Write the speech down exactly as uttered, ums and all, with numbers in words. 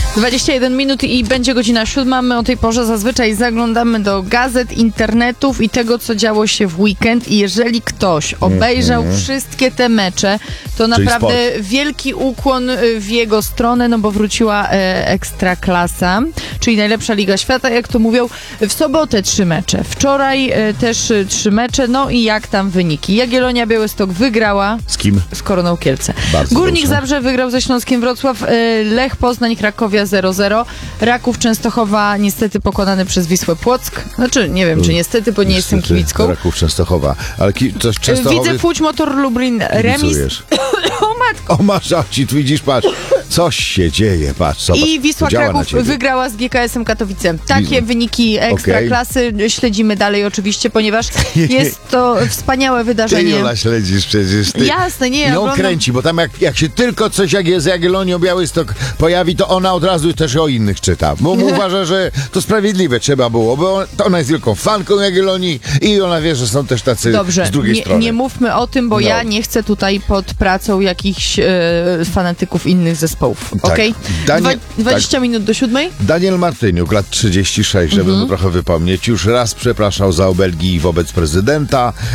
dwadzieścia jeden minut i będzie godzina siódma. My o tej porze zazwyczaj zaglądamy do gazet, internetów i tego, co działo się w weekend. I jeżeli ktoś obejrzał mm-hmm. wszystkie te mecze, to Czyli naprawdę sport. wielki ukłon w jego stronę, no bo wróciła e, Ekstraklasa, czyli najlepsza liga świata, jak to mówią. W sobotę trzy mecze, wczoraj e, też e, trzy mecze, no i jak tam wyniki? Jagiellonia Białystok wygrała. Z kim? Z Koroną Kielce. Bardzo Górnik dobrze. Zabrze wygrał ze Śląskiem Wrocław, e, Lech Poznań, Krakowia zero zero, Raków Częstochowa niestety pokonany przez Wisłę Płock. Znaczy, nie wiem, czy niestety, bo nie Niestety, jestem kibicką. Raków Częstochowa. Ale ki- coś E, Częstochowy... Widzę Łódź Motor Lublin remis. Kibicujesz. O matko. O, masz, a ci tu widzisz, patrz. Coś się dzieje, patrz. Zobacz, I Wisła to działa na Kraków ciebie. wygrała z G K S-em Katowice. Takie Wi- wyniki Ekstraklasy śledzimy dalej oczywiście, ponieważ jest to wspaniałe Ty, wydarzenie. Jola, śledzisz przecież. Ty. Jasne, nie, I ją oglądam- kręci, bo tam jak, jak się tylko coś jak jest z Jagiellonią Białystok pojawi, to ona od razu też o innych czyta. Bo uważa, że to sprawiedliwe trzeba było, bo on, to ona jest wielką fanką Jagiellonii i ona wie, że są też tacy Dobrze, z drugiej nie, strony. nie mówmy o tym, bo No. ja nie chcę tutaj pod pracą jakichś e, fanatyków innych zespołów. Tak. Okej? Danie- Dwa, dwadzieścia minut do siódmej? Daniel Martyniuk, lat trzydzieści sześć, żeby Mhm. mu trochę wypomnieć, już raz przepraszał za obelgi wobec prezydenta.